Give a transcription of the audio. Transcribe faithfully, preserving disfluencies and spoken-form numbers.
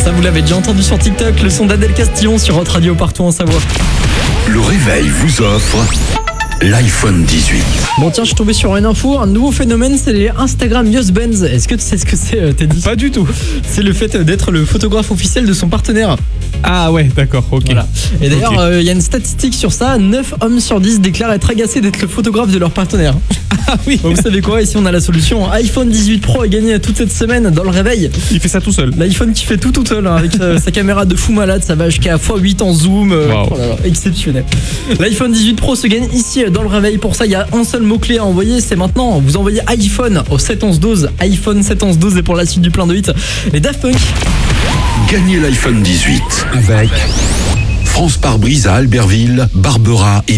Ça, vous l'avez déjà entendu sur TikTok, le son d'Adèle Castillon sur Hot Radio partout en Savoie. Le réveil vous offre l'iPhone dix-huit. Bon tiens, je suis tombé sur une info, un nouveau phénomène, c'est les Instagram Bands. Est-ce que tu sais ce que c'est, euh, Teddy? Pas du tout. C'est le fait d'être le photographe officiel de son partenaire. Ah ouais, d'accord, ok. Voilà. Et d'ailleurs, il Ok. euh, y a une statistique sur ça, neuf hommes sur dix déclarent être agacés d'être le photographe de leur partenaire. Ah oui, Bon, vous savez quoi, ici on a la solution. iPhone dix-huit Pro est gagné toute cette semaine dans le réveil. il fait ça tout seul. L'iPhone qui fait tout tout seul, hein, avec euh, sa caméra de fou malade, ça va jusqu'à fois huit en zoom. euh, Wow. oh là là, exceptionnel. L'iPhone dix-huit Pro se gagne ici euh, dans le réveil. Pour ça, il y a un seul mot-clé à envoyer, c'est maintenant. Vous envoyez iPhone au sept onze douze. iPhone sept onze douze et pour la suite du plein de hits, les Daft Punk. Gagnez l'iPhone dix-huit avec France Pare-Brise à Albertville, Barbera et